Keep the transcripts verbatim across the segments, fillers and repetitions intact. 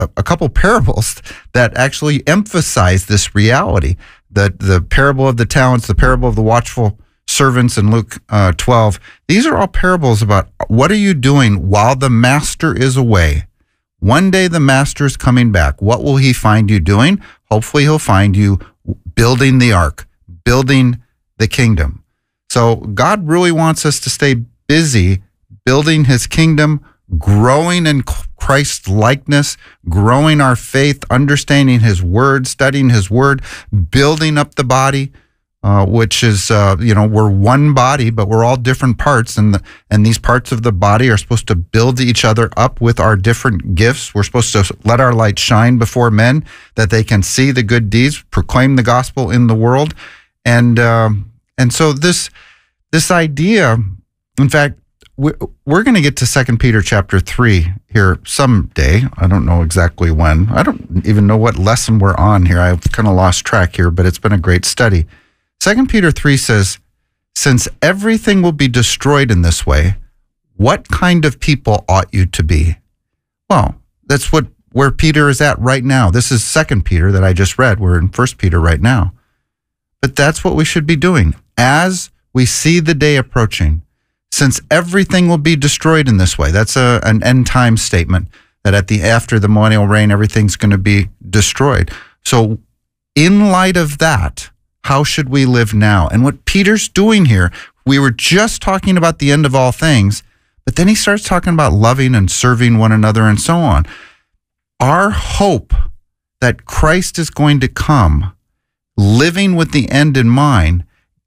a, a couple parables that actually emphasize this reality. The, the parable of the talents, the parable of the watchful servants in Luke uh, twelve, these are all parables about what are you doing while the master is away. One day the master is coming back. What will he find you doing? Hopefully he'll find you building the ark, building the kingdom. So God really wants us to stay busy building his kingdom, growing in Christ's likeness, growing our faith, understanding his word, studying his word, building up the body, uh, which is, uh, you know, we're one body, but we're all different parts. And, the, and these parts of the body are supposed to build each other up with our different gifts. We're supposed to let our light shine before men that they can see the good deeds, proclaim the gospel in the world. And, um, and so this, this idea, in fact, we're going to get to Second Peter chapter three here someday. I don't know exactly when. I don't even know what lesson we're on here. I've kind of lost track here, but it's been a great study. Second Peter three says, since everything will be destroyed in this way, what kind of people ought you to be? Well, that's what where Peter is at right now. This is Second Peter that I just read. We're in First Peter right now. But that's what we should be doing as we see the day approaching. Since everything will be destroyed in this way. That's a, an end time statement that at the after the millennial reign, everything's going to be destroyed. So in light of that, how should we live now? And what Peter's doing here, we were just talking about the end of all things, but then he starts talking about loving and serving one another and so on. Our hope that Christ is going to come, living with the end in mind,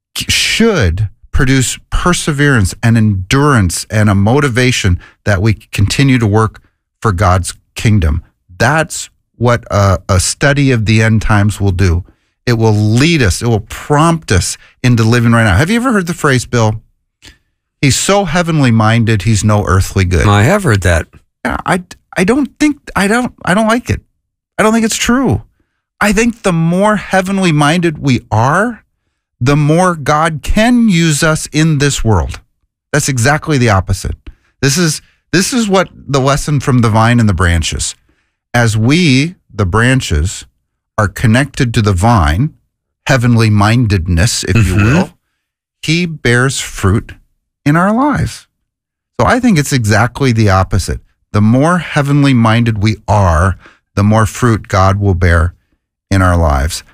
should produce perseverance and endurance and a motivation that we continue to work for God's kingdom. That's what a, a study of the end times will do. It will lead us, it will prompt us into living right now. Have you ever heard the phrase, Bill? He's so heavenly minded, he's no earthly good. I have heard that. Yeah, I, I don't think, I don't, I don't like it. I don't think it's true. I think the more heavenly minded we are, the more God can use us in this world. That's exactly the opposite. This is this is what the lesson from the vine and the branches. As we, the branches, are connected to the vine, heavenly mindedness, if mm-hmm. you will, he bears fruit in our lives. So I think it's exactly the opposite. The more heavenly minded we are, the more fruit God will bear in our lives.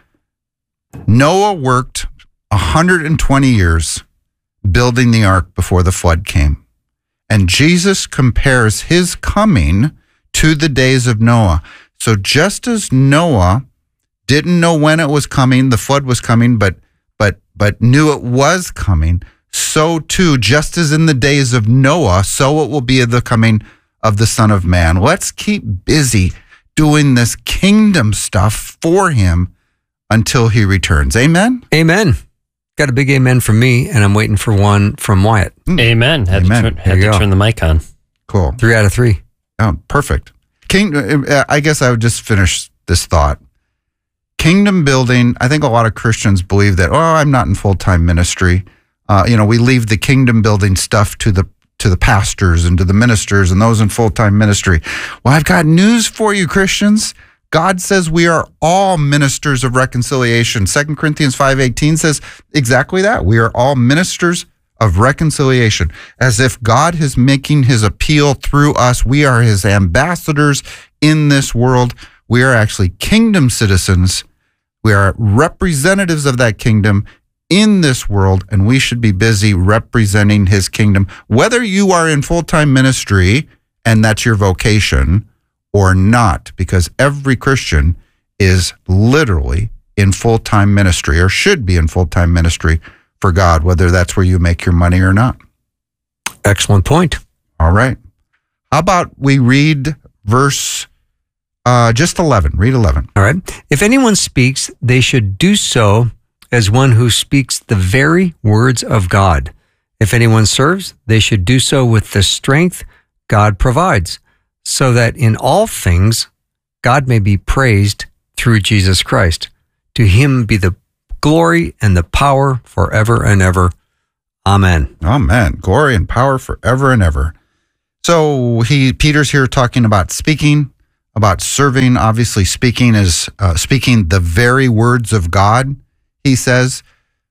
Noah worked one hundred twenty years building the ark before the flood came. And Jesus compares his coming to the days of Noah. So just as Noah didn't know when it was coming, the flood was coming, but but but knew it was coming, so too, just as in the days of Noah, so it will be the coming of the Son of Man. Let's keep busy doing this kingdom stuff for him until he returns. Amen? Amen. Got a big amen from me, and I'm waiting for one from Wyatt. Amen. Had Amen. to, turn, had to turn the mic on. Cool. Three out of three. Oh, perfect. King, I guess I would just finish this thought. Kingdom building, I think a lot of Christians believe that, oh, I'm not in full-time ministry. Uh, you know, we leave the kingdom building stuff to the to the pastors and to the ministers and those in full-time ministry. Well, I've got news for you, Christians. God says we are all ministers of reconciliation. Second Corinthians five eighteen says exactly that. We are all ministers of reconciliation. As if God is making his appeal through us. We are his ambassadors in this world. We are actually kingdom citizens. We are representatives of that kingdom in this world, and we should be busy representing his kingdom. Whether you are in full-time ministry and that's your vocation, or not, because every Christian is literally in full-time ministry or should be in full-time ministry for God, whether that's where you make your money or not. Excellent point. All right. How about we read verse uh, just eleven? Read eleven. All right. If anyone speaks, they should do so as one who speaks the very words of God. If anyone serves, they should do so with the strength God provides, so that in all things God may be praised through Jesus Christ. To him be the glory and the power forever and ever. Amen. Amen. Glory and power forever and ever. So he Peter's here talking about speaking. about serving. Obviously, speaking is uh, speaking the very words of God, he says.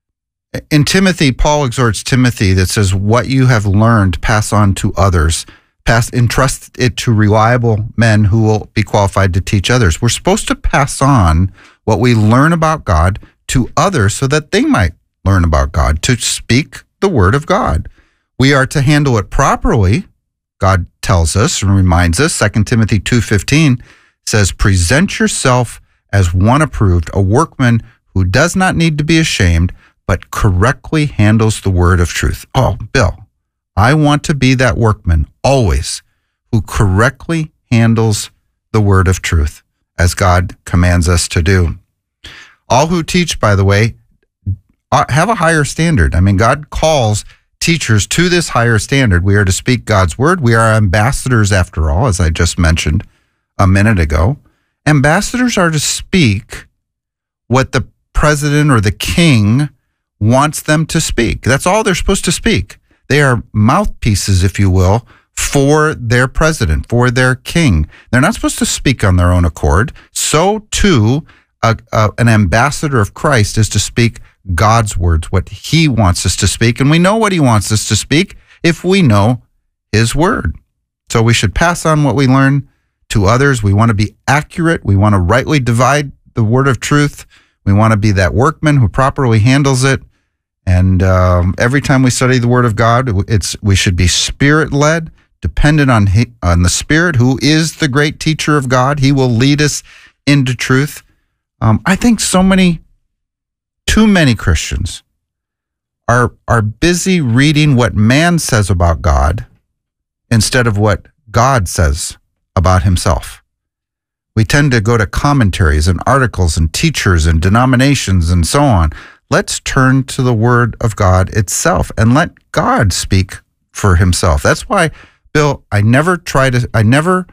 In Timothy, Paul exhorts Timothy that says, what you have learned, pass on to others. Pass, entrust it to reliable men who will be qualified to teach others. We're supposed to pass on what we learn about God to others so that they might learn about God, to speak the word of God. We are to handle it properly. God tells us and reminds us, Second Timothy two fifteen says, present yourself as one approved, a workman who does not need to be ashamed, but correctly handles the word of truth. Oh, Bill, I want to be that workman always who correctly handles the word of truth as God commands us to do. All who teach, by the way, have a higher standard. I mean, God calls teachers to this higher standard. We are to speak God's word. We are ambassadors, after all, as I just mentioned a minute ago. Ambassadors are to speak what the president or the king wants them to speak. That's all they're supposed to speak. They are mouthpieces, if you will, for their president, for their king. They're not supposed to speak on their own accord. So, too, a, a, an ambassador of Christ is to speak God's words, what he wants us to speak. And we know what he wants us to speak if we know his word. So we should pass on what we learn to others. We want to be accurate. We want to rightly divide the word of truth. We want to be that workman who properly handles it. And um, every time we study the word of God, it's we should be spirit-led, dependent on, he, on the Spirit, who is the great teacher of God. He will lead us into truth. Um, I think so many Too many Christians are are busy reading what man says about God instead of what God says about himself. We tend to go to commentaries and articles and teachers and denominations and so on. Let's turn to the Word of God itself and let God speak for himself. That's why, Bill, I never try to, I never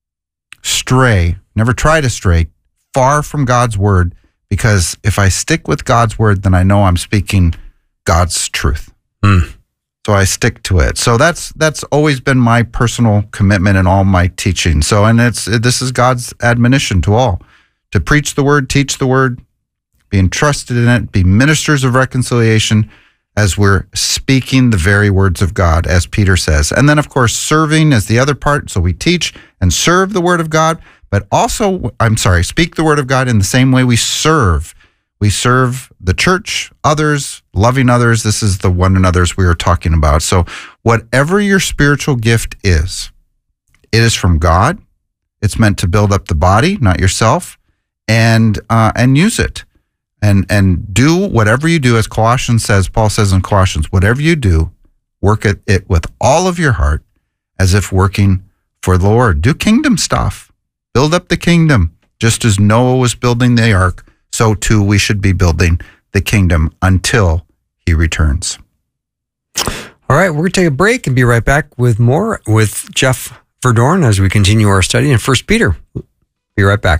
stray, never try to stray far from God's Word, because if I stick with God's word, then I know I'm speaking God's truth. Mm. So I stick to it. So that's that's always been my personal commitment in all my teaching. So, and it's this is God's admonition to all, to preach the word, teach the word, be entrusted in it, be ministers of reconciliation as we're speaking the very words of God, as Peter says. And then, of course, serving is the other part. So we teach and serve the word of God, but also, I'm sorry, speak the word of God in the same way we serve. We serve the church, others, loving others. This is the one another's we are talking about. So whatever your spiritual gift is, it is from God. It's meant to build up the body, not yourself, and uh, and use it. And and do whatever you do, as Colossians says, Paul says in Colossians, whatever you do, work at it with all of your heart as if working for the Lord. Do kingdom stuff. Build up the kingdom. Just as Noah was building the ark, so too we should be building the kingdom until he returns. All right, we're going to take a break and be right back with more with Jeff Verdorn as we continue our study in First Peter. Be right back.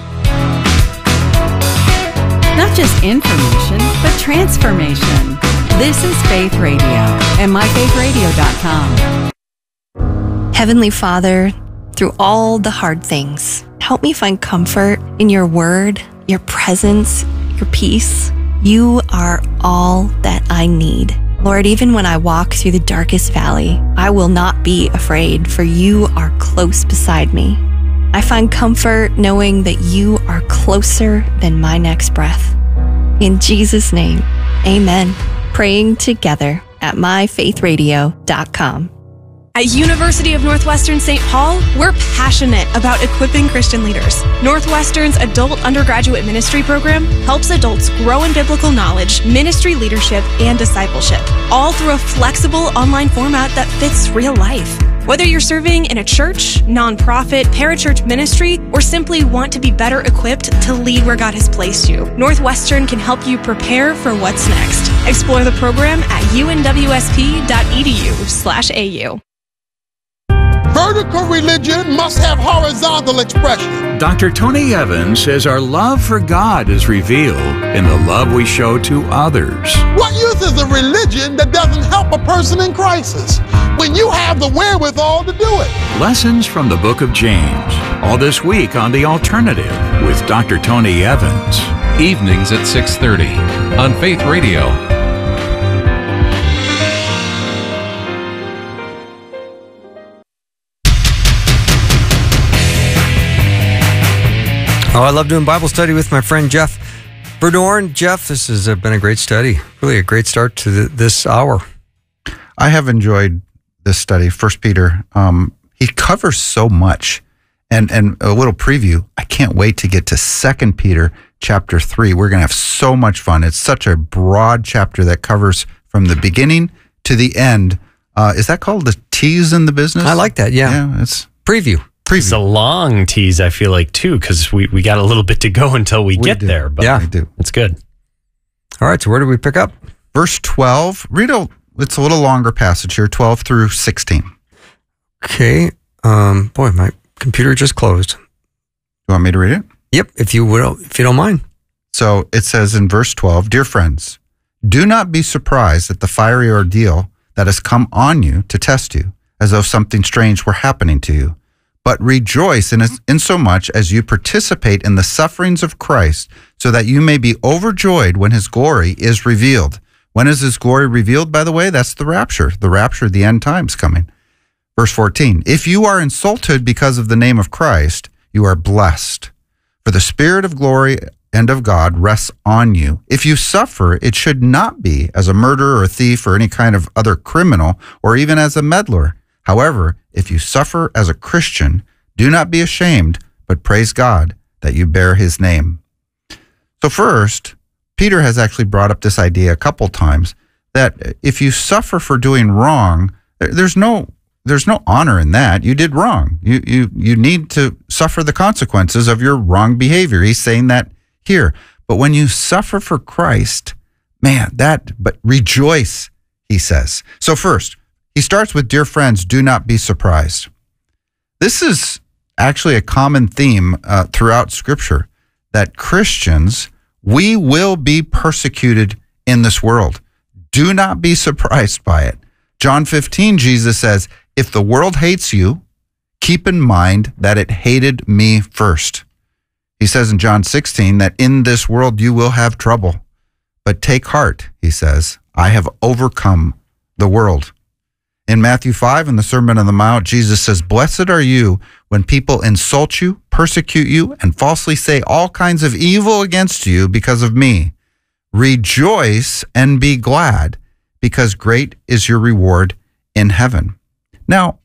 Not just information, but transformation. This is Faith Radio and my faith radio dot com. Heavenly Father, through all the hard things, help me find comfort in your word, your presence, your peace. You are all that I need. Lord, even when I walk through the darkest valley, I will not be afraid, for you are close beside me. I find comfort knowing that you are closer than my next breath. In Jesus' name, amen. Praying together at my faith radio dot com. At University of Northwestern Saint Paul, we're passionate about equipping Christian leaders. Northwestern's adult undergraduate ministry program helps adults grow in biblical knowledge, ministry leadership, and discipleship, all through a flexible online format that fits real life. Whether you're serving in a church, nonprofit, parachurch ministry, or simply want to be better equipped to lead where God has placed you, Northwestern can help you prepare for what's next. Explore the program at u n w s p dot e d u slash a u. Vertical religion must have horizontal expression. Doctor Tony Evans says our love for God is revealed in the love we show to others. What use is a religion that doesn't help a person in crisis when you have the wherewithal to do it? Lessons from the book of James, all this week on The Alternative with Doctor Tony Evans. Evenings at six thirty on Faith Radio. Oh, I love doing Bible study with my friend Jeff Verdorn. Jeff, this has been a great study. Really a great start to the, this hour. I have enjoyed this study, First Peter. Um, he covers so much. And and a little preview, I can't wait to get to Second Peter chapter three. We're going to have so much fun. It's such a broad chapter that covers from the beginning to the end. Uh, is that called the tease in the business? I like that, yeah. Yeah, it's preview. It's a long tease, I feel like, too, because we, we got a little bit to go until we, we get do. there. But yeah, we do. It's good. All right, so where do we pick up? Verse twelve. Read a, it's a little longer passage here, twelve through sixteen. Okay. Um, boy, my computer just closed. You want me to read it? Yep, if you will, if you don't mind. So it says in verse twelve, Dear friends, do not be surprised at the fiery ordeal that has come on you to test you, as though something strange were happening to you. But rejoice in, in so much as you participate in the sufferings of Christ, so that you may be overjoyed when his glory is revealed. When is his glory revealed, by the way? That's the rapture. The rapture, the end times coming. Verse fourteen, if you are insulted because of the name of Christ, you are blessed. For the Spirit of glory and of God rests on you. If you suffer, it should not be as a murderer or a thief or any kind of other criminal, or even as a meddler. However, if you suffer as a Christian, do not be ashamed, but praise God that you bear his name. So first, Peter has actually brought up this idea a couple times that if you suffer for doing wrong, there's no there's no honor in that. You did wrong. You you you need to suffer the consequences of your wrong behavior. He's saying that here. But when you suffer for Christ, man, that but rejoice, he says. So first, he starts with, dear friends, do not be surprised. This is actually a common theme uh, throughout Scripture, that Christians, we will be persecuted in this world. Do not be surprised by it. John fifteen, Jesus says, if the world hates you, keep in mind that it hated me first. He says in John sixteen that in this world you will have trouble, but take heart, he says, I have overcome the world. In Matthew five, in the Sermon on the Mount, Jesus says, blessed are you when people insult you, persecute you, and falsely say all kinds of evil against you because of me. Rejoice and be glad, because great is your reward in heaven. Now,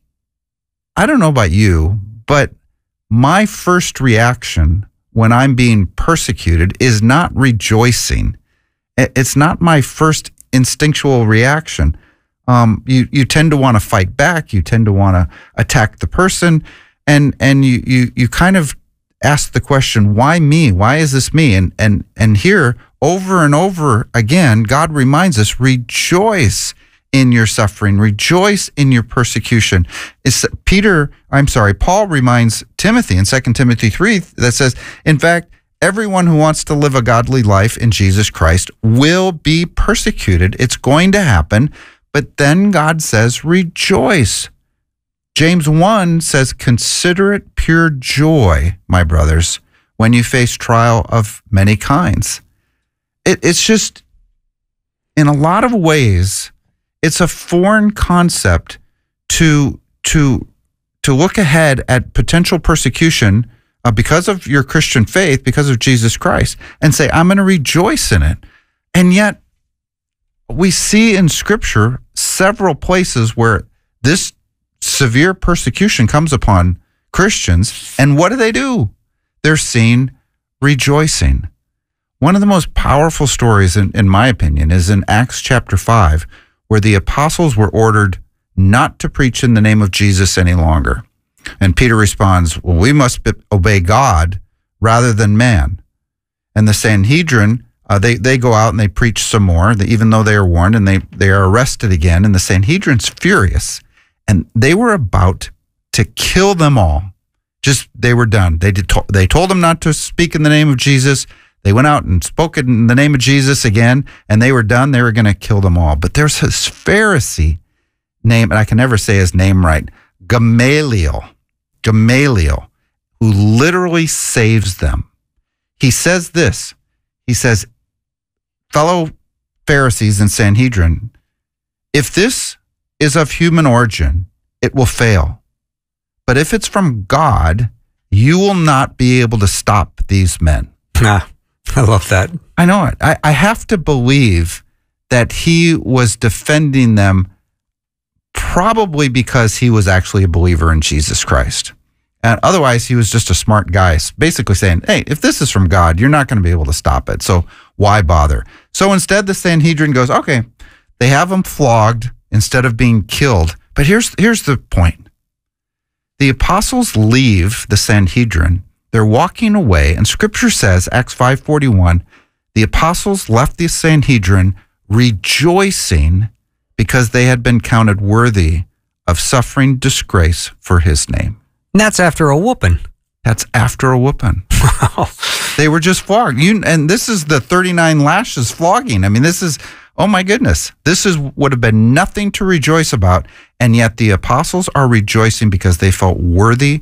I don't know about you, but my first reaction when I'm being persecuted is not rejoicing. It's not my first instinctual reaction. Um, you, you tend to want to fight back. You tend to want to attack the person. And, and you, you, you kind of ask the question, why me? Why is this me? And, and, and here, over and over again, God reminds us, rejoice in your suffering, rejoice in your persecution. It's Peter, I'm sorry, Paul reminds Timothy in Second Timothy three that says, in fact, everyone who wants to live a godly life in Jesus Christ will be persecuted. It's going to happen. But then God says, rejoice. James one says, consider it pure joy, my brothers, when you face trial of many kinds. It, it's just, in a lot of ways, it's a foreign concept to, to, to look ahead at potential persecution uh, because of your Christian faith, because of Jesus Christ, and say, I'm going to rejoice in it. And yet, we see in Scripture several places where this severe persecution comes upon Christians, and what do they do? They're seen rejoicing. One of the most powerful stories, in, in my opinion, is in Acts chapter five, where the apostles were ordered not to preach in the name of Jesus any longer. And Peter responds, well, we must obey God rather than man. And the Sanhedrin, Uh, they, they go out and they preach some more, they, even though they are warned, and they, they are arrested again. And the Sanhedrin's furious. And they were about to kill them all. Just, they were done. They did. To, they told them not to speak in the name of Jesus. They went out and spoke in the name of Jesus again, and they were done. They were going to kill them all. But there's this Pharisee named, and I can never say his name right, Gamaliel, Gamaliel, who literally saves them. He says this. He says, fellow Pharisees and Sanhedrin, if this is of human origin, it will fail. But if it's from God, you will not be able to stop these men. Ah, I love that. I know it. I, I have to believe that he was defending them probably because he was actually a believer in Jesus Christ. And otherwise, he was just a smart guy, basically saying, hey, if this is from God, you're not going to be able to stop it. So why bother? So instead, the Sanhedrin goes, okay, they have him flogged instead of being killed. But here's here's the point. The apostles leave the Sanhedrin. They're walking away. And Scripture says, Acts five forty-one, the apostles left the Sanhedrin rejoicing because they had been counted worthy of suffering disgrace for his name. And that's after a whooping. That's after a whooping. Wow. They were just flogged. You, and this is the thirty-nine lashes flogging. I mean, this is, oh my goodness. This is would have been nothing to rejoice about. And yet the apostles are rejoicing because they felt worthy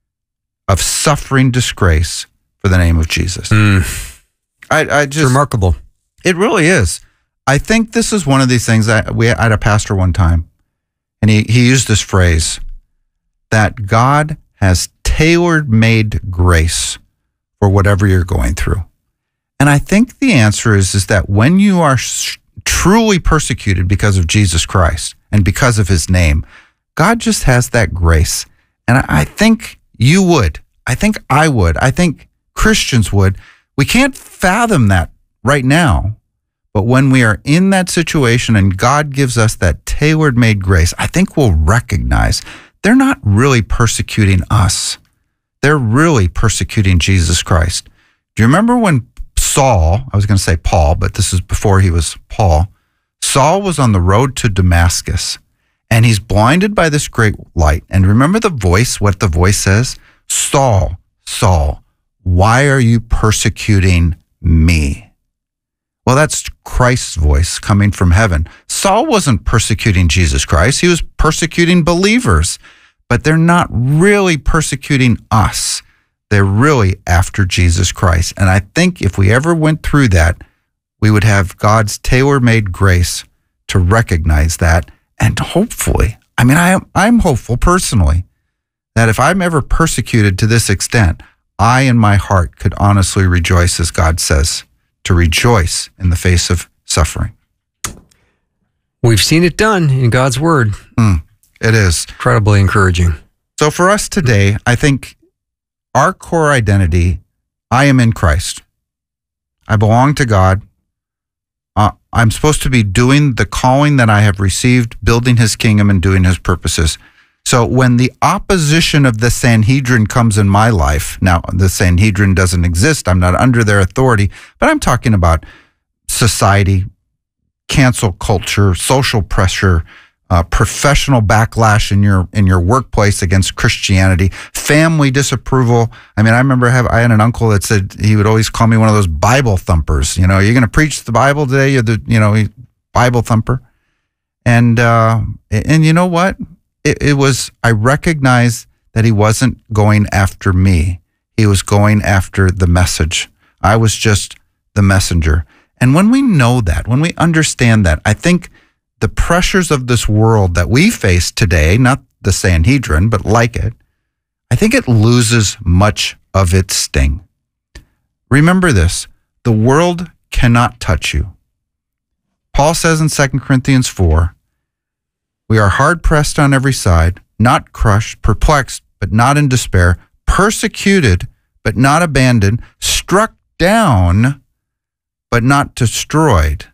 of suffering disgrace for the name of Jesus. Mm. I, I just, it's remarkable. It really is. I think this is one of these things that we I had a pastor one time, and he, he used this phrase that God has tailor-made grace for whatever you're going through. And I think the answer is, is that when you are sh- truly persecuted because of Jesus Christ and because of his name, God just has that grace. And I, I think you would. I think I would. I think Christians would. We can't fathom that right now. But when we are in that situation and God gives us that tailor-made grace, I think we'll recognize they're not really persecuting us. They're really persecuting Jesus Christ. Do you remember when Saul, I was going to say Paul, but this is before he was Paul, Saul was on the road to Damascus, and he's blinded by this great light. And remember the voice, what the voice says? Saul, Saul, why are you persecuting me? Well, that's Christ's voice coming from heaven. Saul wasn't persecuting Jesus Christ. He was persecuting believers, but they're not really persecuting us. They're really after Jesus Christ. And I think if we ever went through that, we would have God's tailor-made grace to recognize that. And hopefully, I mean, I am, I'm hopeful personally that if I'm ever persecuted to this extent, I in my heart could honestly rejoice, as God says, to rejoice in the face of suffering. We've seen it done in God's word. Mm, it is. Incredibly encouraging. So for us today, I think our core identity, I am in Christ. I belong to God. Uh, I'm supposed to be doing the calling that I have received, building his kingdom and doing his purposes. So when the opposition of the Sanhedrin comes in my life, now the Sanhedrin doesn't exist, I'm not under their authority, but I'm talking about society, cancel culture, social pressure, uh, professional backlash in your in your workplace against Christianity, family disapproval. I mean, I remember I, have, I had an uncle that said he would always call me one of those Bible thumpers. You know, you're going to preach the Bible today? You're the, you know, Bible thumper. And uh, and you know what? It, it was, I recognized that he wasn't going after me. He was going after the message. I was just the messenger. And when we know that, when we understand that, I think the pressures of this world that we face today, not the Sanhedrin, but like it, I think it loses much of its sting. Remember this, the world cannot touch you. Paul says in Second Corinthians four, we are hard-pressed on every side, not crushed, perplexed, but not in despair, persecuted, but not abandoned, struck down, but not destroyed.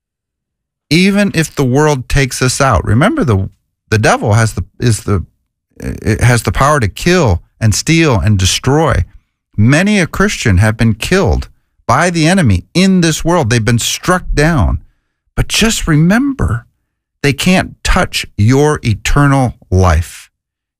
Even if the world takes us out. Remember, the the devil has the is the it has the power to kill and steal and destroy. Many a Christian have been killed by the enemy in this world. They've been struck down. But just remember, they can't touch your eternal life.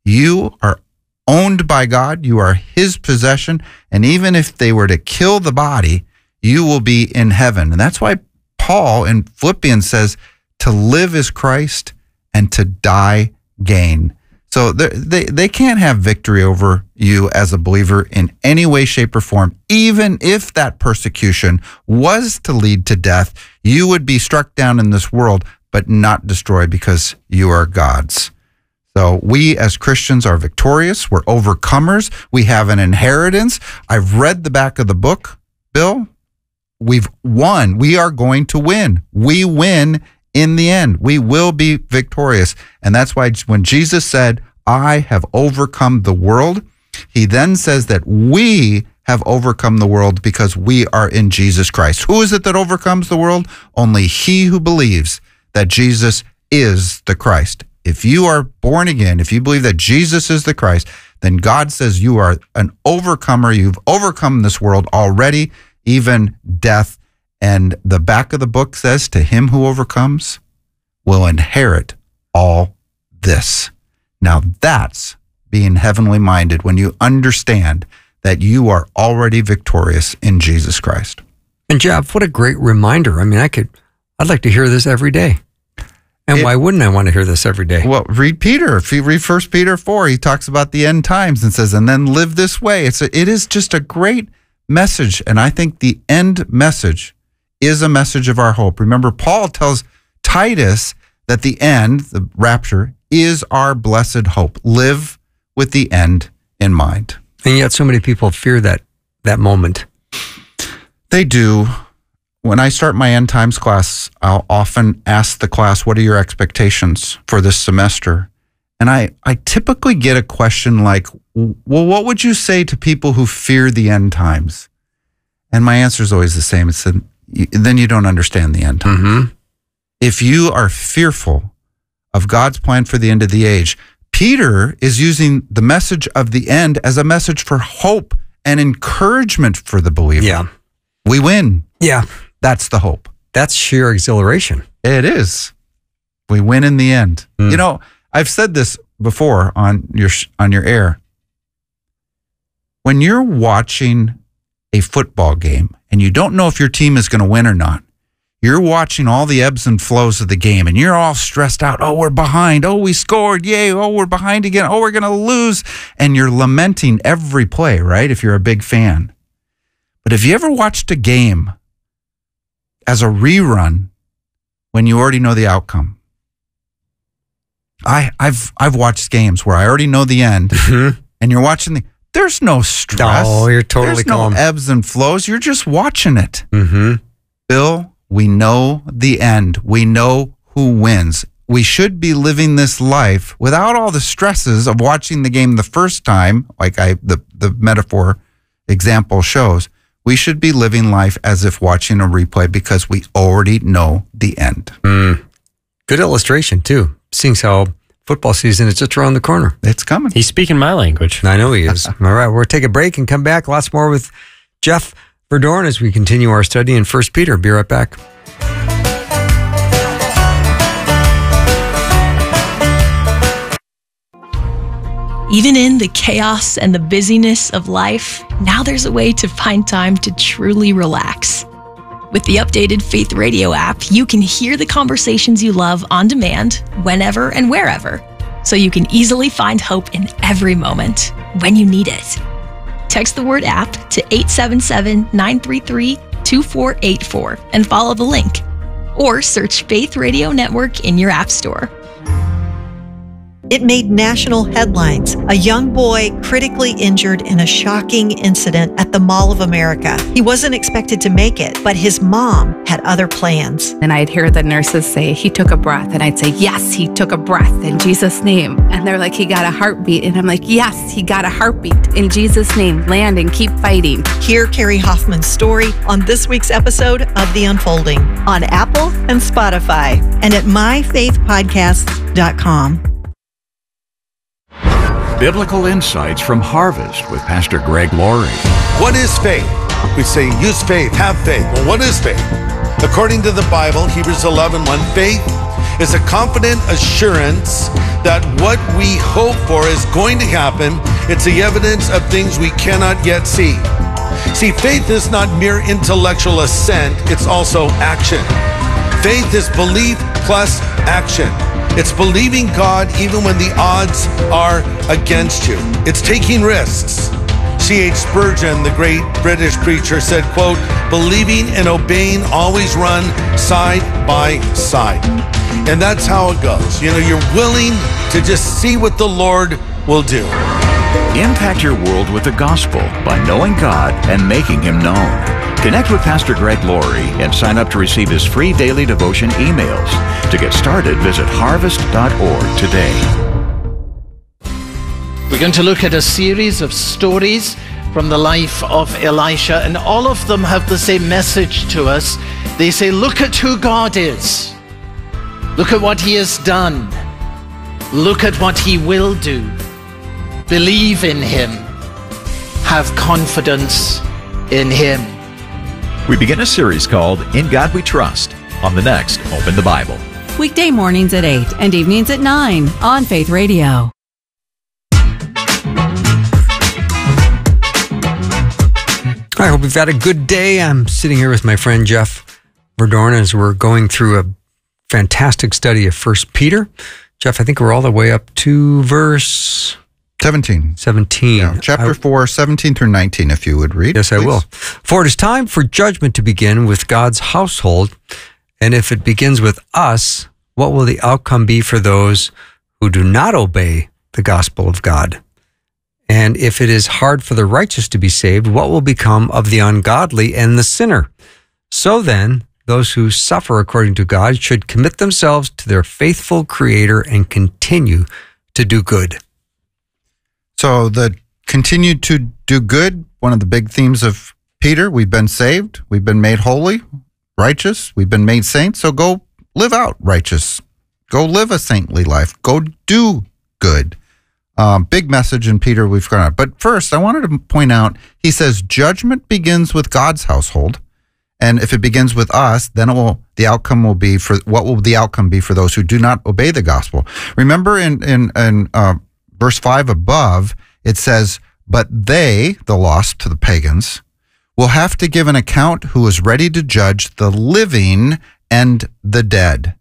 You are owned by God. You are his possession. And even if they were to kill the body, you will be in heaven. And that's why Paul in Philippians says to live is Christ and to die gain. So they, they can't have victory over you as a believer in any way, shape, or form. Even if that persecution was to lead to death, you would be struck down in this world, but not destroyed because you are God's. So we as Christians are victorious. We're overcomers. We have an inheritance. I've read the back of the book, Bill. We've won. We are going to win. We win in the end. We will be victorious. And that's why when Jesus said, I have overcome the world, he then says that we have overcome the world because we are in Jesus Christ. Who is it that overcomes the world? Only he who believes that Jesus is the Christ. If you are born again, if you believe that Jesus is the Christ, then God says you are an overcomer. You've overcome this world already, even death. And the back of the book says, to him who overcomes will inherit all this. Now that's being heavenly minded when you understand that you are already victorious in Jesus Christ. And Jeff, what a great reminder. I mean, I could, I'd like to hear this every day. And it, why wouldn't I want to hear this every day? Well, read Peter. If you read First Peter four, he talks about the end times and says, and then live this way. It's a, it is just a great message. And I think the end message is a message of our hope. Remember, Paul tells Titus that the end, the rapture, is our blessed hope. Live with the end in mind. And yet so many people fear that that moment. They do. When I start my end times class, I'll often ask the class, what are your expectations for this semester? And I, I typically get a question like, well, what would you say to people who fear the end times? And my answer is always the same. It's a, then you don't understand the end times. Mm-hmm. If you are fearful of God's plan for the end of the age, Peter is using the message of the end as a message for hope and encouragement for the believer. Yeah. We win. Yeah. That's the hope. That's sheer exhilaration. It is. We win in the end. Mm. You know, I've said this before on your on your air. When you're watching a football game and you don't know if your team is going to win or not, you're watching all the ebbs and flows of the game and you're all stressed out. Oh, we're behind. Oh, we scored. Yay. Oh, we're behind again. Oh, we're going to lose. And you're lamenting every play, right? If you're a big fan. But have you ever watched a game as a rerun when you already know the outcome? I, I've I've watched games where I already know the end, mm-hmm. and you're watching the. There's no stress. Oh, you're totally There's calm. no ebbs and flows. You're just watching it. Mm-hmm. Bill, we know the end. We know who wins. We should be living this life without all the stresses of watching the game the first time, like I the the metaphor example shows. We should be living life as if watching a replay because we already know the end. Mm. Good illustration, too. Seeing how football season is just around the corner. It's coming. He's speaking my language. I know he is. All right, we'll take a break and come back. Lots more with Jeff Verdorn as we continue our study in First Peter. Be right back. Even in the chaos and the busyness of life, now there's a way to find time to truly relax. With the updated Faith Radio app, you can hear the conversations you love on demand, whenever and wherever, so you can easily find hope in every moment when you need it. Text the word app to eight seven seven, nine three three, two four eight four and follow the link. Or search Faith Radio Network in your app store. It made national headlines. A young boy critically injured in a shocking incident at the Mall of America. He wasn't expected to make it, but his mom had other plans. And I'd hear the nurses say, he took a breath. And I'd say, yes, he took a breath in Jesus' name. And they're like, he got a heartbeat. And I'm like, yes, he got a heartbeat in Jesus' name. Land and keep fighting. Hear Carrie Hoffman's story on this week's episode of The Unfolding on Apple and Spotify and at my faith podcast dot com. Biblical insights from Harvest with Pastor Greg Laurie. What is faith? We say use faith, have faith. Well, what is faith? According to the Bible, Hebrews eleven one, faith is a confident assurance that what we hope for is going to happen. It's the evidence of things we cannot yet see. See, faith is not mere intellectual assent, it's also action. Faith is belief plus action. It's believing God even when the odds are against you. It's taking risks. C H Spurgeon, the great British preacher, said, quote, believing and obeying always run side by side. And that's how it goes. You know, you're willing to just see what the Lord will do. Impact your world with the gospel by knowing God and making Him known. Connect with Pastor Greg Laurie and sign up to receive his free daily devotion emails. To get started, visit harvest dot org today. We're going to look at a series of stories from the life of Elisha, and all of them have the same message to us. They say, look at who God is. Look at what He has done. Look at what He will do. Believe in Him. Have confidence in Him. We begin a series called In God We Trust on the next Open the Bible. Weekday mornings at eight and evenings at nine on Faith Radio. I hope you've had a good day. I'm sitting here with my friend Jeff Verdorn as we're going through a fantastic study of First Peter. Jeff, I think we're all the way up to verse seventeen. seventeen. Yeah, chapter I, four, seventeen through nineteen, if you would read. Yes, please. I will. For it is time for judgment to begin with God's household, and if it begins with us, what will the outcome be for those who do not obey the gospel of God? And if it is hard for the righteous to be saved, what will become of the ungodly and the sinner? So then, those who suffer according to God should commit themselves to their faithful Creator and continue to do good. So the continue to do good, one of the big themes of Peter, we've been saved, we've been made holy, righteous, we've been made saints, so go live out righteous. Go live a saintly life. Go do good. Um, big message in Peter we've gone on. But first, I wanted to point out, he says judgment begins with God's household. And if it begins with us, then it will, the outcome will be for, what will the outcome be for those who do not obey the gospel? Remember in, in, in uh, verse five above, it says, but they, the lost to the pagans, will have to give an account who is ready to judge the living and the dead.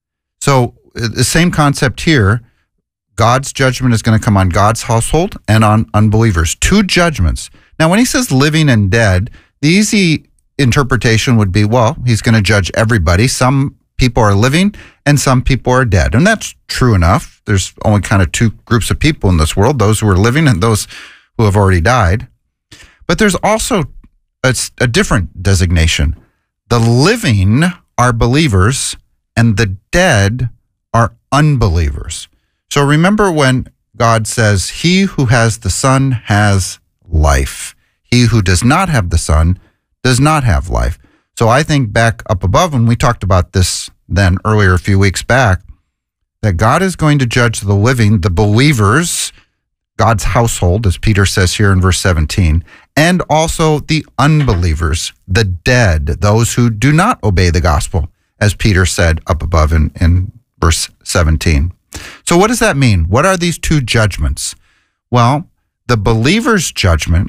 So the same concept here. God's judgment is going to come on God's household and on unbelievers. Two judgments. Now, when he says living and dead, the easy interpretation would be, well, he's going to judge everybody. Some people are living and some people are dead. And that's true enough. There's only kind of two groups of people in this world, those who are living and those who have already died. But there's also a, a different designation. The living are believers and the dead are unbelievers. So remember when God says, he who has the Son has life. He who does not have the Son does not have life. So I think back up above, when we talked about this then earlier a few weeks back, that God is going to judge the living, the believers, God's household, as Peter says here in verse seventeen, and also the unbelievers, the dead, those who do not obey the gospel, as Peter said up above in, in verse seventeen. So what does that mean? What are these two judgments? Well, the believer's judgment,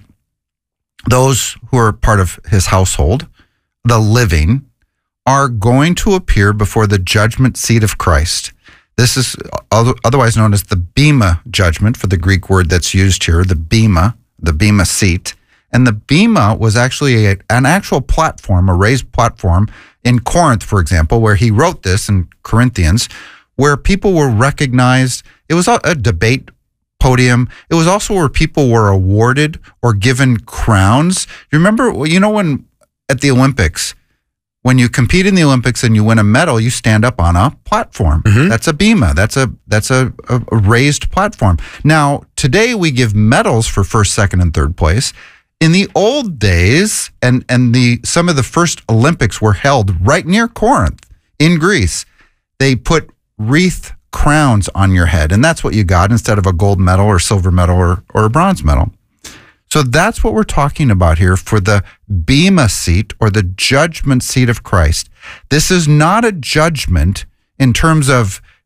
those who are part of his household, the living, are going to appear before the judgment seat of Christ. This is otherwise known as the Bema judgment, for the Greek word that's used here, the Bema, the Bema seat. And the Bema was actually a, an actual platform, a raised platform in Corinth, for example, where he wrote this in Corinthians, where people were recognized. It was a, a debate podium. It was also where people were awarded or given crowns. You remember, you know, when at the Olympics, when you compete in the Olympics and you win a medal, you stand up on a platform. Mm-hmm. That's a bema. That's a that's a, a, a raised platform. Now, today we give medals for first, second, and third place. In the old days, and and the some of the first Olympics were held right near Corinth in Greece. They put wreath crowns on your head, and that's what you got instead of a gold medal or silver medal or, or a bronze medal. So that's what we're talking about here for the Bema seat, or the judgment seat of Christ. This is not a judgment in terms of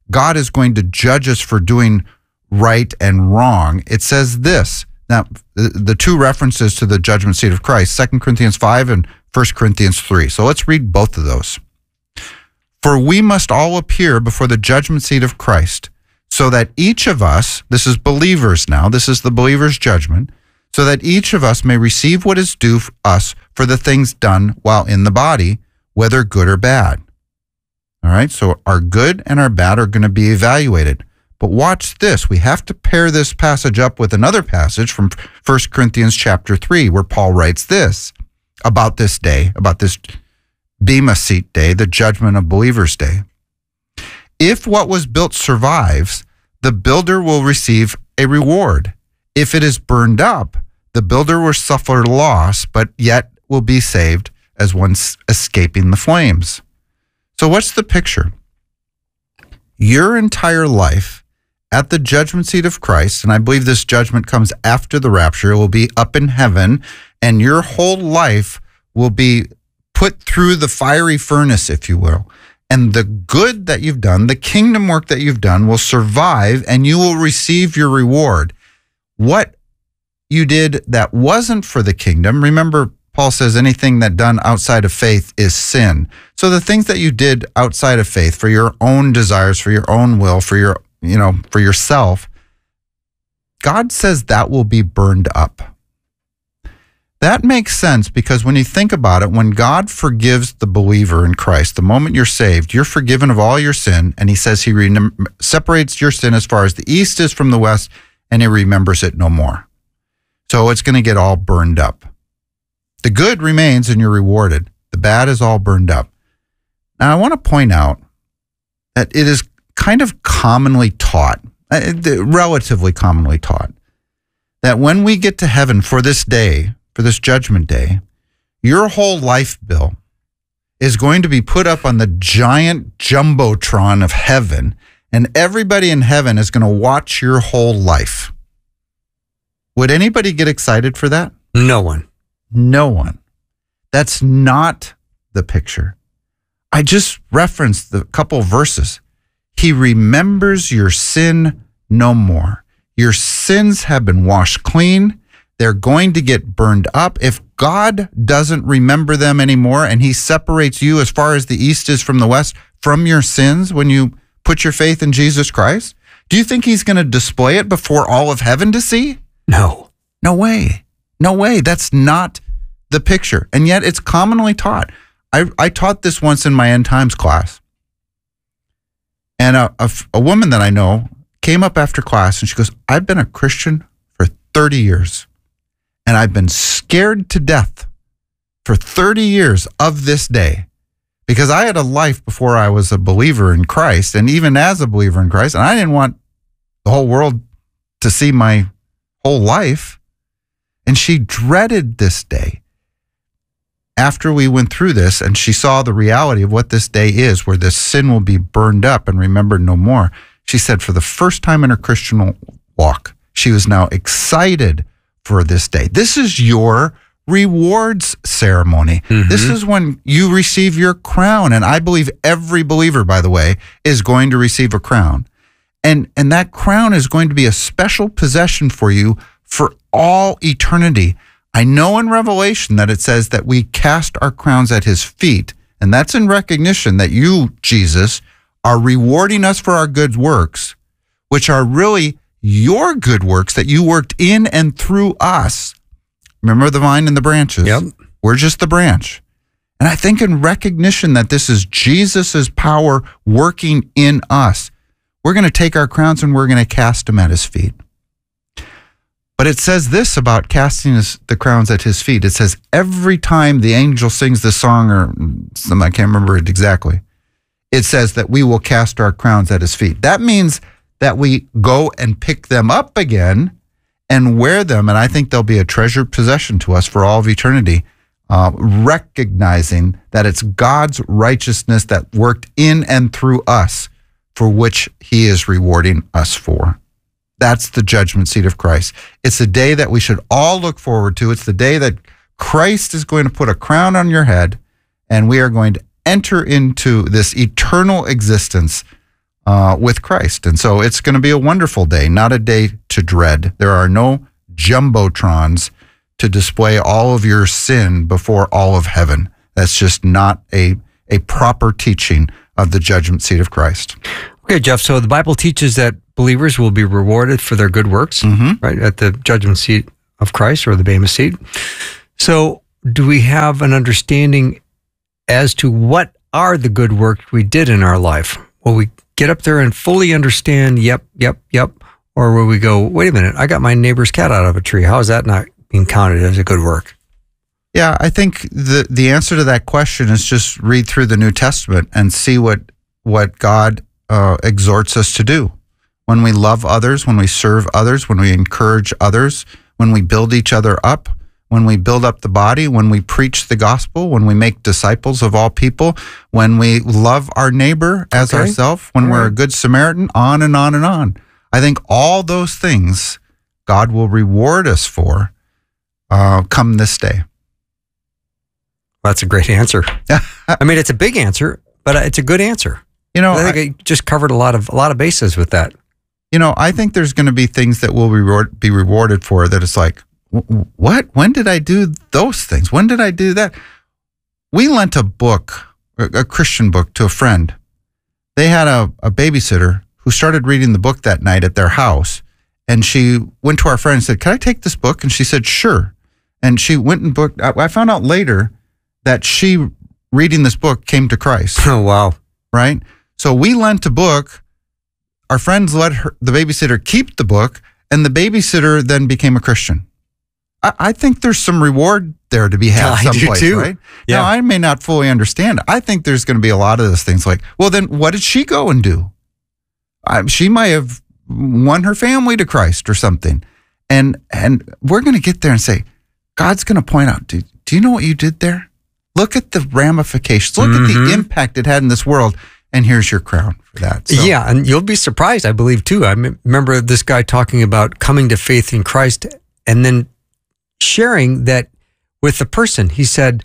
God is going to judge us for doing right and wrong, it says this. Now, the, the two references to the judgment seat of Christ, Second Corinthians five and First Corinthians three. So let's read both of those. For we must all appear before the judgment seat of Christ, so that each of us, this is believers now, this is the believer's judgment, so that each of us may receive what is due us for the things done while in the body, whether good or bad. All right, so our good and our bad are going to be evaluated. But watch this. We have to pair this passage up with another passage from First Corinthians chapter three, where Paul writes this about this day, about this Bema Seat day, the judgment of believers' day. If what was built survives, the builder will receive a reward. If it is burned up, the builder will suffer loss, but yet will be saved as one escaping the flames. So what's the picture? Your entire life at the judgment seat of Christ, and I believe this judgment comes after the rapture, it will be up in heaven, and your whole life will be put through the fiery furnace, if you will. And the good that you've done, the kingdom work that you've done will survive, and you will receive your reward. What you did that wasn't for the kingdom, remember, Paul says anything that done outside of faith is sin. So the things that you did outside of faith for your own desires, for your own will, for your, you know, for yourself, God says that will be burned up. That makes sense because when you think about it, when God forgives the believer in Christ, the moment you're saved, you're forgiven of all your sin, and he says he re- separates your sin as far as the east is from the west, and he remembers it no more. So it's going to get all burned up. The good remains and you're rewarded. The bad is all burned up. Now, I want to point out that it is kind of commonly taught, relatively commonly taught, that when we get to heaven for this day, for this judgment day, your whole life bill is going to be put up on the giant jumbotron of heaven, and everybody in heaven is going to watch your whole life. Would anybody get excited for that? No one. No one. That's not the picture. I just referenced the couple verses. He remembers your sin no more. Your sins have been washed clean. They're going to get burned up. If God doesn't remember them anymore and he separates you as far as the east is from the west from your sins when you put your faith in Jesus Christ, do you think he's going to display it before all of heaven to see? No. No way. No way. That's not the picture. And yet it's commonly taught. I, I taught this once in my end times class. And a, a, a woman that I know came up after class and she goes, I've been a Christian for thirty years. And I've been scared to death for thirty years of this day because I had a life before I was a believer in Christ. And even as a believer in Christ, and I didn't want the whole world to see my whole life. And she dreaded this day. After we went through this and she saw the reality of what this day is, where this sin will be burned up and remembered no more, she said for the first time in her Christian walk, she was now excited for this day. This is your rewards ceremony. Mm-hmm. This is when you receive your crown. And I believe every believer, by the way, is going to receive a crown. And, and that crown is going to be a special possession for you for all eternity. I know in Revelation that it says that we cast our crowns at his feet, and that's in recognition that you, Jesus, are rewarding us for our good works, which are really your good works that you worked in and through us. Remember the vine and the branches? Yep. We're just the branch. And I think in recognition that this is Jesus's power working in us, we're going to take our crowns and we're going to cast them at his feet. But it says this about casting his, the crowns at his feet. It says every time the angel sings the song, or some, I can't remember it exactly, it says that we will cast our crowns at his feet. That means that we go and pick them up again and wear them. And I think they'll be a treasured possession to us for all of eternity, uh, recognizing that it's God's righteousness that worked in and through us for which he is rewarding us for. That's the judgment seat of Christ. It's a day that we should all look forward to. It's the day that Christ is going to put a crown on your head, and we are going to enter into this eternal existence uh, with Christ. And so it's going to be a wonderful day, not a day to dread. There are no jumbotrons to display all of your sin before all of heaven. That's just not a, a proper teaching of the judgment seat of Christ. Okay, Jeff, so the Bible teaches that believers will be rewarded for their good works, mm-hmm. right, at the judgment seat of Christ or the Bema seat. So do we have an understanding as to what are the good works we did in our life? Will we get up there and fully understand, yep, yep, yep, or will we go, wait a minute, I got my neighbor's cat out of a tree. How is that not being counted as a good work? Yeah, I think the the answer to that question is just read through the New Testament and see what what God uh, exhorts us to do. When we love others, when we serve others, when we encourage others, when we build each other up, when we build up the body, when we preach the gospel, when we make disciples of all people, when we love our neighbor as Okay. ourselves, when All we're a right. good Samaritan, on and on and on. I think all those things God will reward us for uh, come this day. Well, that's a great answer. I mean, it's a big answer, but it's a good answer. You know, I think I, just covered a lot of a lot of bases with that. You know, I think there's going to be things that will reward, be rewarded for that it's like, wh- what? When did I do those things? When did I do that? We lent a book, a a Christian book, to a friend. They had a, a babysitter who started reading the book that night at their house. And she went to our friend and said, can I take this book? And she said, sure. And she went and booked. I I found out later that she, reading this book, came to Christ. Oh, wow. Right? So we lent a book. Our friends let her, the babysitter keep the book, and the babysitter then became a Christian. I, I think there's some reward there to be had I do someplace, too. right? Yeah. Now, I may not fully understand. I think there's going to be a lot of those things like, well, then what did she go and do? I, she might have won her family to Christ or something. And and we're going to get there and say, God's going to point out, do, do you know what you did there? Look at the ramifications. Look at the Mhm. impact it had in this world. And here's your crown for that. So, Yeah, and you'll be surprised, I believe, too. I m- remember this guy talking about coming to faith in Christ and then sharing that with the person. He said,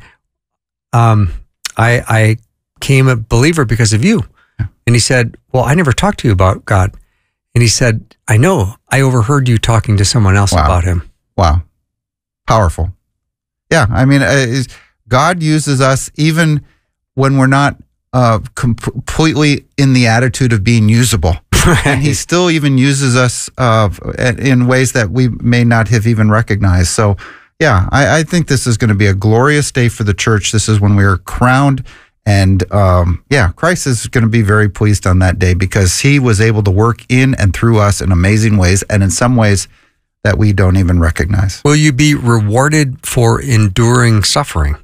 um, I, I came a believer because of you. And he said, well, I never talked to you about God. And he said, I know. I overheard you talking to someone else Wow. about him. Wow. Powerful. Yeah. I mean, uh, is- God uses us even when we're not uh, com- completely in the attitude of being usable. And he still even uses us uh, in ways that we may not have even recognized. So, yeah, I, I think this is going to be a glorious day for the church. This is when we are crowned. And um, yeah, Christ is going to be very pleased on that day because he was able to work in and through us in amazing ways, and in some ways that we don't even recognize. Will you be rewarded for enduring suffering?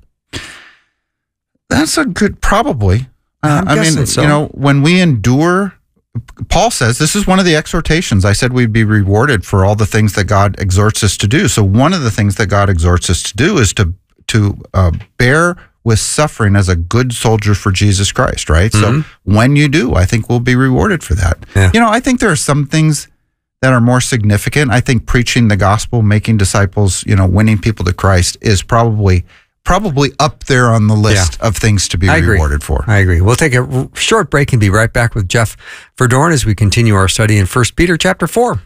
That's a good, probably. Uh, I'm I mean, guessing so. you know, when we endure, Paul says, this is one of the exhortations. I said we'd be rewarded for all the things that God exhorts us to do. So one of the things that God exhorts us to do is to to uh, bear with suffering as a good soldier for Jesus Christ, right? Mhm. So when you do, I think we'll be rewarded for that. Yeah. You know, I think there are some things that are more significant. I think preaching the gospel, making disciples, you know, winning people to Christ is probably probably up there on the list of things to be I agree. rewarded for. I agree. We'll take a r- short break and be right back with Jeff Verdorn as we continue our study in First Peter chapter four.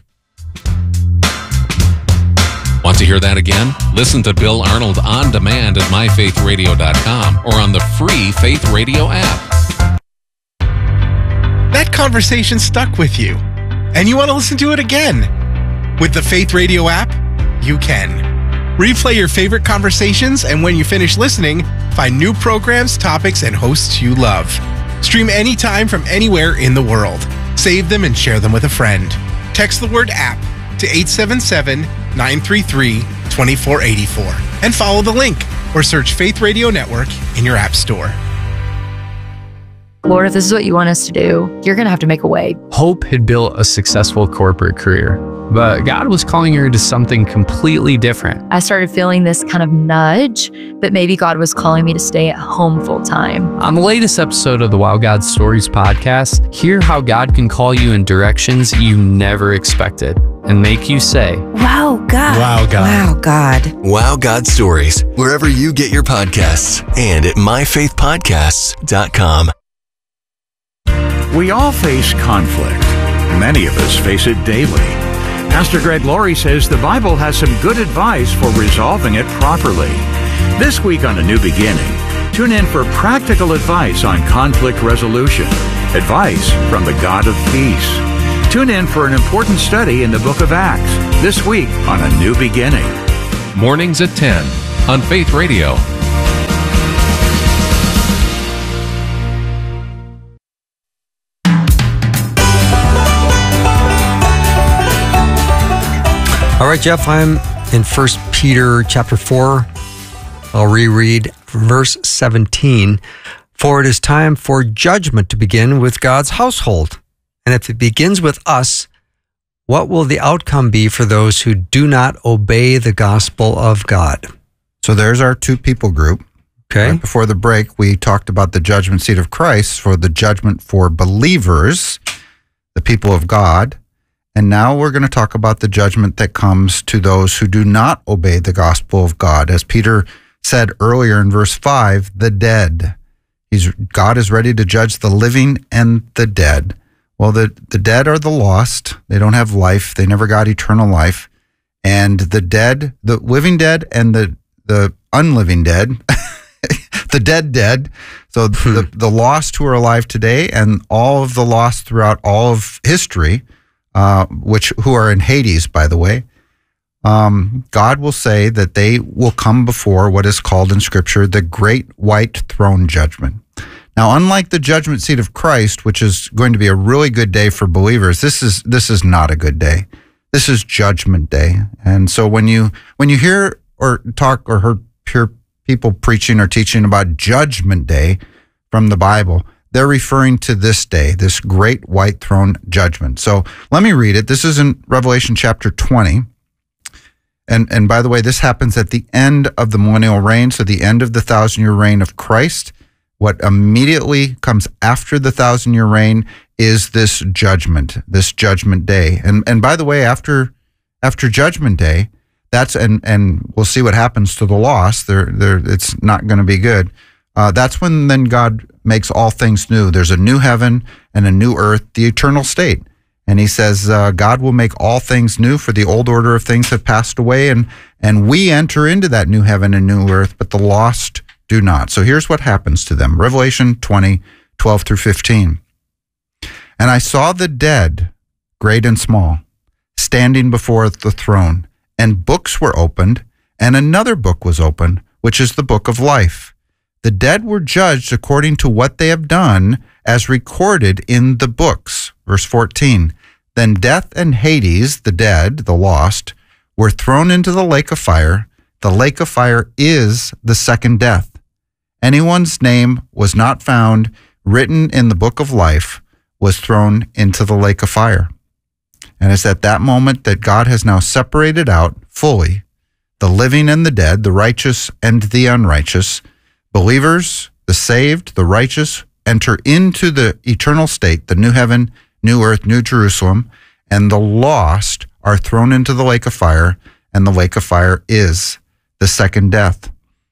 Want to hear that again? Listen to Bill Arnold on demand at my faith radio dot com or on the free Faith Radio app. That conversation stuck with you, and you want to listen to it again. With the Faith Radio app, you can. Replay your favorite conversations, and when you finish listening, find new programs, topics, and hosts you love. Stream anytime from anywhere in the world. Save them and share them with a friend. Text the word app to eight seven seven, nine three three, two four eight four and follow the link or search Faith Radio Network in your app store. Lord, if this is what you want us to do, you're going to have to make a way. Hope had built a successful corporate career, but God was calling her to something completely different. I started feeling this kind of nudge that maybe God was calling me to stay at home full time. On the latest episode of the Wow God Stories podcast, hear how God can call you in directions you never expected and make you say, Wow, God. Wow, God. Wow, God. Wow God Stories, wherever you get your podcasts and at my faith podcasts dot com. We all face conflict. Many of us face it daily. Pastor Greg Laurie says the Bible has some good advice for resolving it properly. This week on A New Beginning, tune in for practical advice on conflict resolution. Advice from the God of peace. Tune in for an important study in the book of Acts. This week on A New Beginning. Mornings at ten on Faith Radio. All right, Jeff, I'm in First Peter chapter four. I'll reread verse seventeen. For it is time for judgment to begin with God's household. And if it begins with us, what will the outcome be for those who do not obey the gospel of God? So there's our two people group. Okay. Right before the break, we talked about the judgment seat of Christ for the judgment for believers, the people of God. And now we're going to talk about the judgment that comes to those who do not obey the gospel of God. As Peter said earlier in verse five, the dead. He's, God is ready to judge the living and the dead. Well, the, the dead are the lost. They don't have life. They never got eternal life. And the dead, the living dead and the, the unliving dead, the dead dead, so the, the lost who are alive today and all of the lost throughout all of history, Uh, which who are in Hades, by the way, um, God will say that they will come before what is called in Scripture the Great White Throne Judgment. Now, unlike the judgment seat of Christ, which is going to be a really good day for believers, this is this is not a good day. This is Judgment Day, and so when you when you hear or talk or hear, hear people preaching or teaching about Judgment Day from the Bible, they're referring to this day, this great white throne judgment. So let me read it. This is in Revelation chapter twenty. And, and by the way, this happens at the end of the millennial reign, so the end of the thousand-year reign of Christ. What immediately comes after the thousand-year reign is this judgment, this judgment day. And and by the way, after after Judgment Day, that's and and we'll see what happens to the lost. There there it's not going to be good. Uh, that's when then God makes all things new. There's a new heaven and a new earth, the eternal state. And he says uh, God will make all things new, for the old order of things have passed away, and and we enter into that new heaven and new earth, but the lost do not. So here's what happens to them. Revelation twenty, twelve through fifteen. And I saw the dead, great and small, standing before the throne, and books were opened, and another book was opened, which is the book of life. The dead were judged according to what they have done, as recorded in the books. Verse fourteen. Then death and Hades, the dead, the lost, were thrown into the lake of fire. The lake of fire is the second death. Anyone's name was not found written in the book of life was thrown into the lake of fire. And it's at that moment that God has now separated out fully the living and the dead, the righteous and the unrighteous. Believers, the saved, the righteous, enter into the eternal state, the new heaven, new earth, new Jerusalem, and the lost are thrown into the lake of fire, and the lake of fire is the second death.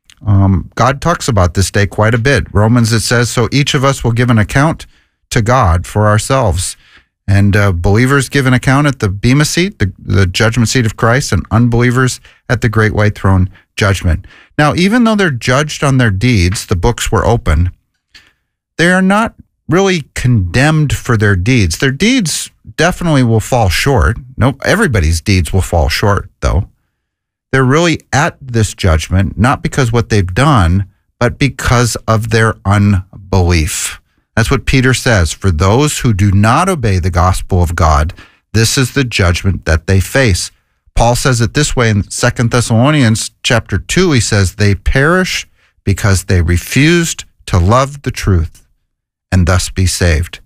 Um, God talks about this day quite a bit. Romans, it says, so each of us will give an account to God for ourselves. And uh, believers give an account at the Bema seat, the, the judgment seat of Christ, and unbelievers at the great white throne judgment. Now, even though they're judged on their deeds, the books were open, they are not really condemned for their deeds. Their deeds definitely will fall short. No, everybody's deeds will fall short, though. They're really at this judgment, not because what they've done, but because of their unbelief. That's what Peter says. For those who do not obey the gospel of God, this is the judgment that they face. Paul says it this way in Second Thessalonians chapter two. He says, they perish because they refused to love the truth and thus be saved.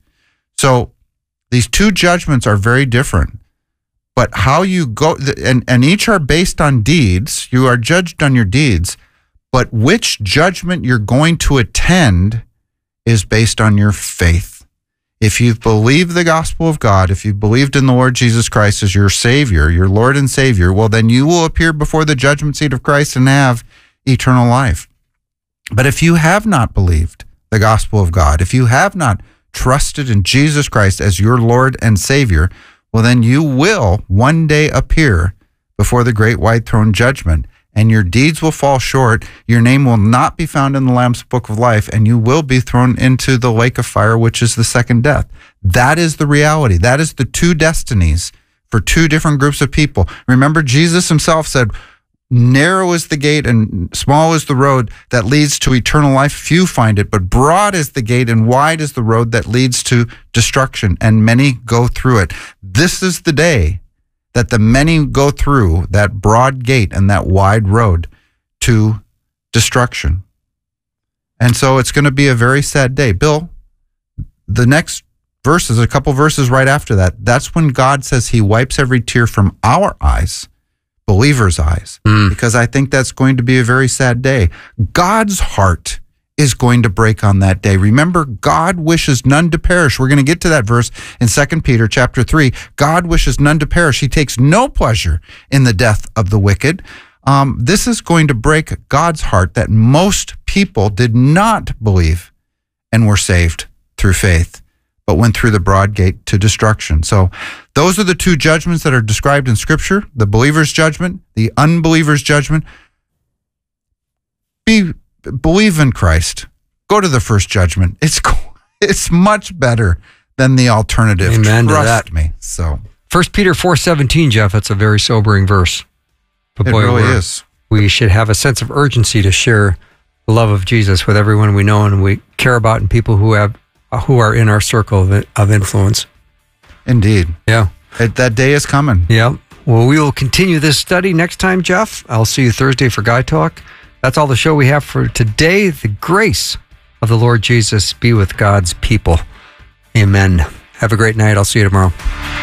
So these two judgments are very different. But how you go, and, and each are based on deeds. You are judged on your deeds. But which judgment you're going to attend is based on your faith. If you've believed the gospel of God, if you've believed in the Lord Jesus Christ as your Savior, your Lord and Savior, well, then you will appear before the judgment seat of Christ and have eternal life. But if you have not believed the gospel of God, if you have not trusted in Jesus Christ as your Lord and Savior, well, then you will one day appear before the great white throne judgment, and your deeds will fall short. Your name will not be found in the Lamb's book of life, and you will be thrown into the lake of fire, which is the second death. That is the reality. That is the two destinies for two different groups of people. Remember, Jesus himself said, narrow is the gate and small is the road that leads to eternal life. Few find it, but broad is the gate and wide is the road that leads to destruction, and many go through it. This is the day that the many go through that broad gate and that wide road to destruction. And so it's going to be a very sad day. Bill, the next verses, a couple verses right after that, that's when God says he wipes every tear from our eyes, believers' eyes, mm. because I think that's going to be a very sad day. God's heart is going to break on that day. Remember, God wishes none to perish. We're going to get to that verse in Second Peter chapter three. God wishes none to perish. He takes no pleasure in the death of the wicked. Um, this is going to break God's heart that most people did not believe and were saved through faith, but went through the broad gate to destruction. So those are the two judgments that are described in Scripture, the believer's judgment, the unbeliever's judgment. Be Believe in Christ. Go to the first judgment. It's it's much better than the alternative. Amen to Trust that. me. So First Peter four seventeen, Jeff, that's a very sobering verse. But it boy, really we're- is. we should have a sense of urgency to share the love of Jesus with everyone we know and we care about, and people who have who are in our circle of, of influence. Indeed. Yeah. It, that day is coming. Yeah. Well, we will continue this study next time, Jeff. I'll see you Thursday for Guy Talk. That's all the show we have for today. The grace of the Lord Jesus be with God's people. Amen. Have a great night. I'll see you tomorrow.